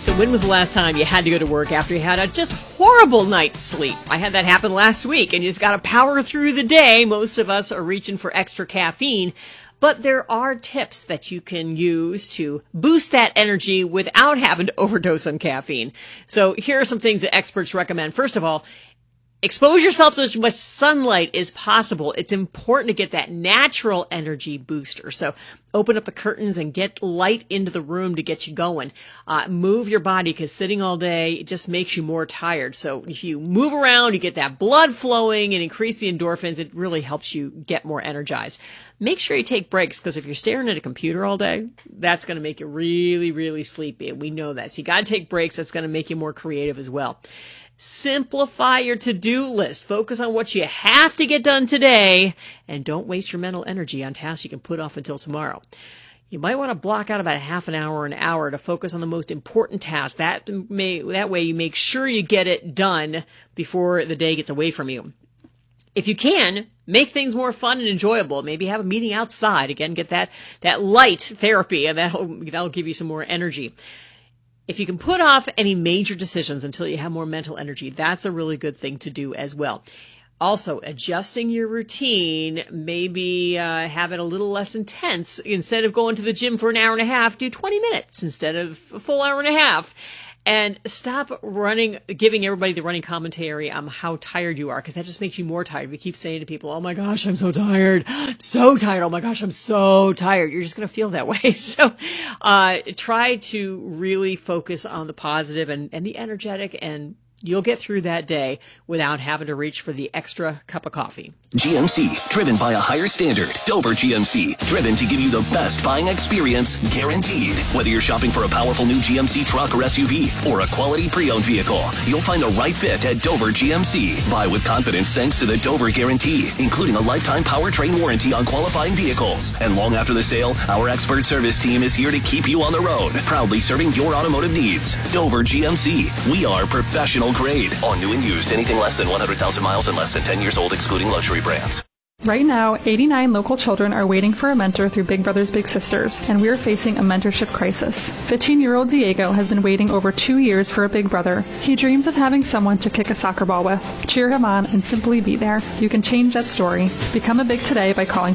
So when was the last time you had to go to work after you had a just horrible night's sleep? I had that happen last week, and you just got to power through the day. Most of us are reaching for extra caffeine, but there are tips that you can use to boost that energy without having to overdose on caffeine. So here are some things that experts recommend. First of all, expose yourself to as much sunlight as possible. It's important to get that natural energy booster. So open up the curtains and get light into the room to get you going. Move your body, because sitting all day, it just makes you more tired. So if you move around, you get that blood flowing and increase the endorphins. It really helps you get more energized. Make sure you take breaks, because if you're staring at a computer all day, that's going to make you really, really sleepy. And we know that. So you got to take breaks. That's going to make you more creative as well. Simplify your to-do list. Focus on what you have to get done today, and don't waste your mental energy on tasks you can put off until tomorrow. You might want to block out about half an hour or an hour to focus on the most important tasks. That way you make sure you get it done before the day gets away from you. If you can, make things more fun and enjoyable. Maybe have a meeting outside. Again, get that light therapy, and that'll give you some more energy. If you can put off any major decisions until you have more mental energy, that's a really good thing to do as well. Also, adjusting your routine, maybe have it a little less intense. Instead of going to the gym for an hour and a half, do 20 minutes instead of a full hour and a half. And stop giving everybody the running commentary on how tired you are, because that just makes you more tired. We keep saying to people, oh my gosh, I'm so tired. So tired. Oh my gosh, I'm so tired. You're just going to feel that way. So try to really focus on the positive and the energetic, and you'll get through that day without having to reach for the extra cup of coffee. GMC, driven by a higher standard. Dover GMC, driven to give you the best buying experience, guaranteed. Whether you're shopping for a powerful new GMC truck or SUV, or a quality pre-owned vehicle, you'll find the right fit at Dover GMC. Buy with confidence thanks to the Dover Guarantee, including a lifetime powertrain warranty on qualifying vehicles. And long after the sale, our expert service team is here to keep you on the road, proudly serving your automotive needs. Dover GMC, we are professional grade. On new and used, anything less than 100,000 miles and less than 10 years old, excluding luxury brands. Right now, 89 local children are waiting for a mentor through Big Brothers Big Sisters, and we're facing a mentorship crisis. 15-year-old Diego has been waiting over 2 years for a big brother. He dreams of having someone to kick a soccer ball with, cheer him on, and simply be there. You can change that story. Become a Big today by calling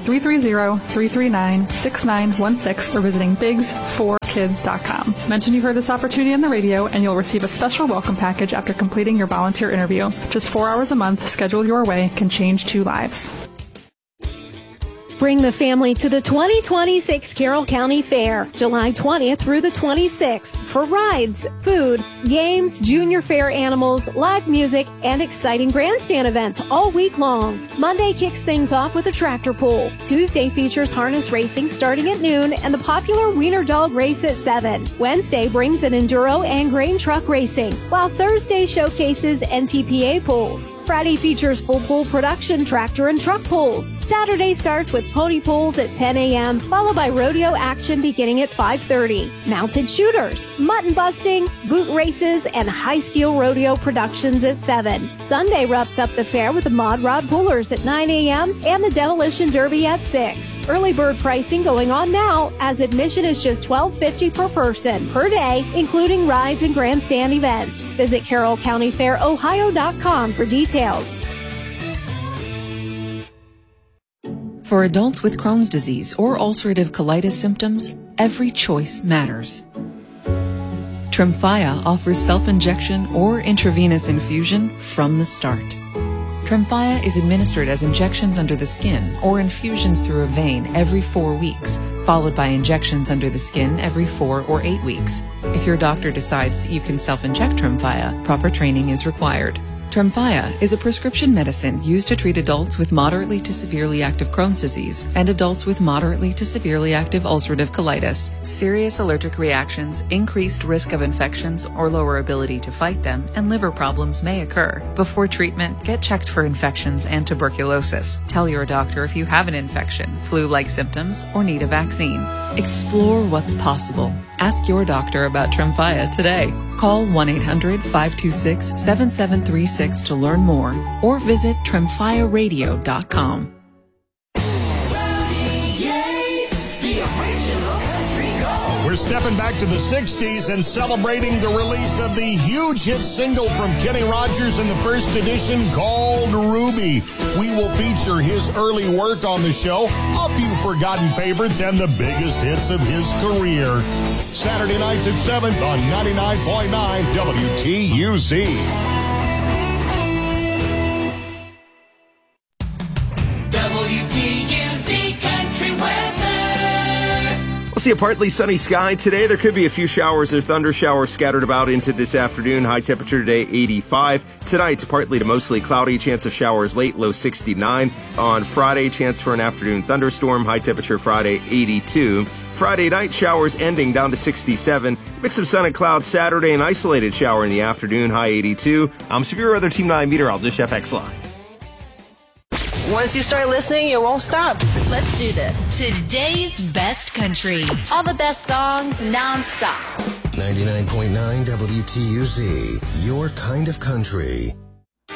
330-339-6916 or visiting bigs4kids.com. Mention you heard this opportunity on the radio, and you'll receive a special welcome package after completing your volunteer interview. Just 4 hours a month, scheduled your way, can change 2 lives. Bring the family to the 2026 Carroll County Fair, July 20th through the 26th, for rides, food, games, junior fair animals, live music, and exciting grandstand events all week long. Monday kicks things off with a tractor pull. Tuesday features harness racing starting at noon and the popular Wiener Dog race at 7. Wednesday brings an enduro and grain truck racing, while Thursday showcases NTPA pulls. Friday features full pull production tractor and truck pulls. Saturday starts with pony pulls at 10 a.m., followed by rodeo action beginning at 5:30. Mounted shooters, mutton busting, boot races, and high steel rodeo productions at 7. Sunday wraps up the fair with the Mod Rod Pullers at 9 a.m. and the Demolition Derby at 6. Early bird pricing going on now, as admission is just $12.50 per person per day, including rides and grandstand events. Visit CarrollCountyFairOhio.com for details. For adults with Crohn's disease or ulcerative colitis symptoms, every choice matters. Tremfya offers self-injection or intravenous infusion from the start. Tremfya is administered as injections under the skin or infusions through a vein every 4 weeks, followed by injections under the skin every 4 or 8 weeks. If your doctor decides that you can self-inject Tremfya, proper training is required. Tremfya is a prescription medicine used to treat adults with moderately to severely active Crohn's disease and adults with moderately to severely active ulcerative colitis. Serious allergic reactions, increased risk of infections or lower ability to fight them, and liver problems may occur. Before treatment, get checked for infections and tuberculosis. Tell your doctor if you have an infection, flu-like symptoms, or need a vaccine. Explore what's possible. Ask your doctor about Tremfya today. Call 1-800-526-7736 to learn more, or visit TremfyaRadio.com. We're stepping back to the 60s and celebrating the release of the huge hit single from Kenny Rogers in the first edition called Ruby. We will feature his early work on the show, a few forgotten favorites, and the biggest hits of his career. Saturday nights at 7 on 99.9 WTUZ. WTUZ Country Weather. We'll see a partly sunny sky today. There could be a few showers or thunder showers scattered about into this afternoon. High temperature today, 85. Tonight, partly to mostly cloudy. Chance of showers late, low 69. On Friday, chance for an afternoon thunderstorm. High temperature Friday, 82. Friday night, showers ending down to 67. Mix of sun and clouds Saturday, an isolated shower in the afternoon. High 82. I'm Severe Weather Team 9 meteorologist FX Live. Once you start listening, you won't stop. Let's do this. Today's best country. All the best songs nonstop. 99.9 WTUZ, your kind of country.